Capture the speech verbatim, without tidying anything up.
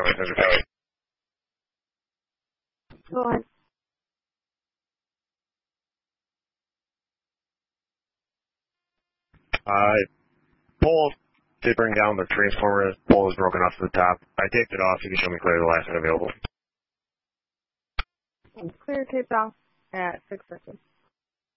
Highway, Central Highway. Go on. Uh, pole did bring down the transformer. The pole is broken off to the top. I taped it off. You can show me clearly the last one available. Clear taped off at six seconds.